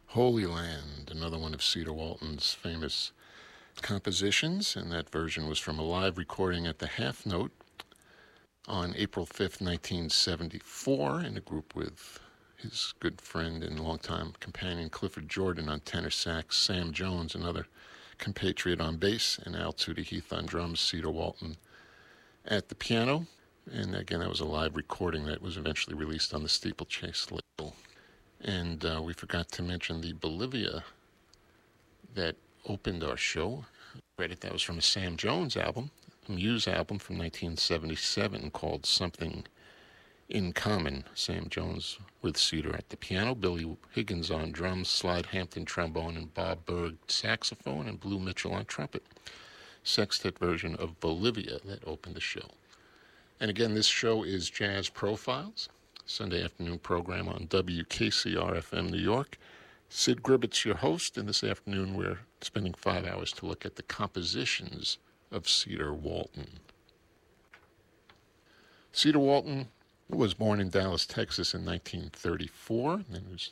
Holy Land, another one of Cedar Walton's famous compositions, and that version was from a live recording at the Half Note on April 5th, 1974, in a group with his good friend and longtime companion Clifford Jordan on tenor sax, Sam Jones, another compatriot on bass, and Al Tootie Heath on drums, Cedar Walton at the piano. And again, that was a live recording that was eventually released on the Steeplechase label. And we forgot to mention the Bolivia that opened our show. Credit that was from a Sam Jones album, a Muse album from 1977 called Something in Common. Sam Jones with Cedar at the piano, Billy Higgins on drums, Slide Hampton trombone, and Bob Berg saxophone, and Blue Mitchell on trumpet. Sextet version of Bolivia that opened the show. And again, this show is Jazz Profiles, Sunday afternoon program on WKCR-FM New York. Sid Gribbett's your host, and this afternoon we're spending 5 hours to look at the compositions of Cedar Walton. Cedar Walton was born in Dallas, Texas in 1934, and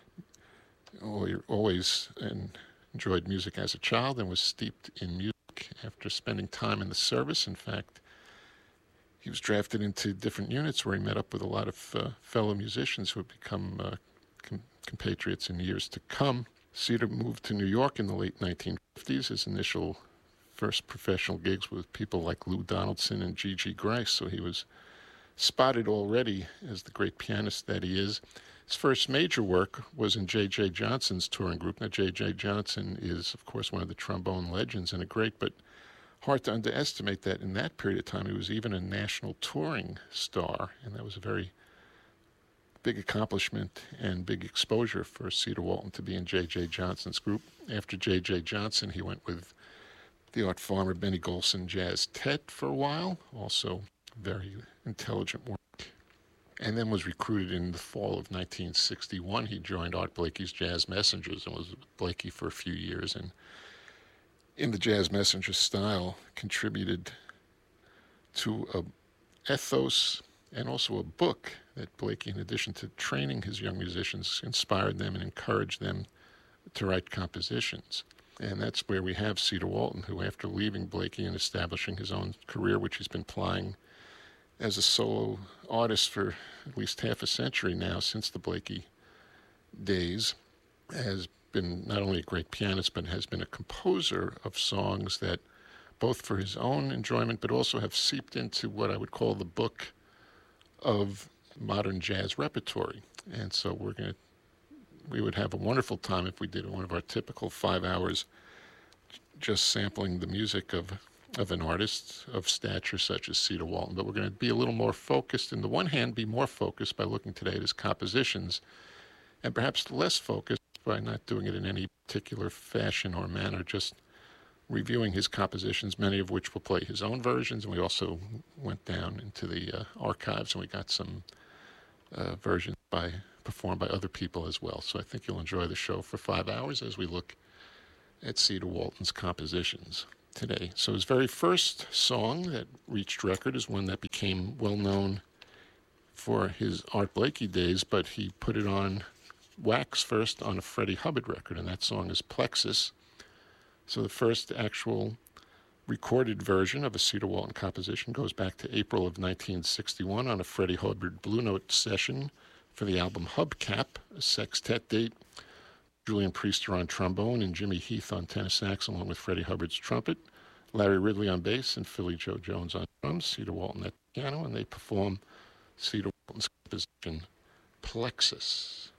always enjoyed music as a child and was steeped in music after spending time in the service. In fact, he was drafted into different units where he met up with a lot of fellow musicians who would become compatriots in years to come. Cedar moved to New York in the late 1950s. His initial first professional gigs with people like Lou Donaldson and Gigi Grice, so he was spotted already as the great pianist that he is. His first major work was in J.J. Johnson's touring group. Now, J.J. Johnson is, of course, one of the trombone legends and a great, but hard to underestimate that in that period of time he was even a national touring star, and that was a very big accomplishment and big exposure for Cedar Walton to be in J.J. Johnson's group. After J.J. Johnson, he went with the art farmer Benny Golson Jazz Tet for a while, also very intelligent work, and then was recruited in the fall of 1961. He joined Art Blakey's Jazz Messengers and was with Blakey for a few years, and in the Jazz Messenger style, contributed to a ethos and also a book that Blakey, in addition to training his young musicians, inspired them and encouraged them to write compositions. And that's where we have Cedar Walton, who, after leaving Blakey and establishing his own career, which he's been plying as a solo artist for at least half a century now, since the Blakey days, has been not only a great pianist, but has been a composer of songs that, both for his own enjoyment, but also have seeped into what I would call the book of modern jazz repertory. And so we would have a wonderful time if we did one of our typical 5 hours just sampling the music of an artist of stature such as Cedar Walton. But we're going to be a little more focused, on the one hand, be more focused by looking today at his compositions, and perhaps less focused by not doing it in any particular fashion or manner, just reviewing his compositions, many of which will play his own versions. And we also went down into the archives and we got some versions performed by other people as well. So I think you'll enjoy the show for 5 hours as we look at Cedar Walton's compositions today. So his very first song that reached record is one that became well known for his Art Blakey days, but he put it on wax first on a Freddie Hubbard record, and that song is Plexus. So the first actual recorded version of a Cedar Walton composition goes back to April of 1961 on a Freddie Hubbard Blue Note session for the album Hubcap, a sextet date. Julian Priester on trombone and Jimmy Heath on tenor sax, along with Freddie Hubbard's trumpet, Larry Ridley on bass, and Philly Joe Jones on drums, Cedar Walton at piano, and they perform Cedar Walton's composition Plexus.